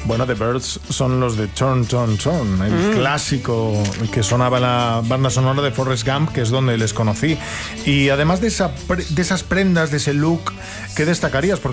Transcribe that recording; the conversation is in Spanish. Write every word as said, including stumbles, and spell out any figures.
Bueno, The Byrds son los de Turn, Turn, Turn, el mm. clásico que sonaba en la banda sonora de Forrest Gump, que es donde les conocí. Y además de, esa, de esas prendas, de ese look, ¿qué destacarías? Porque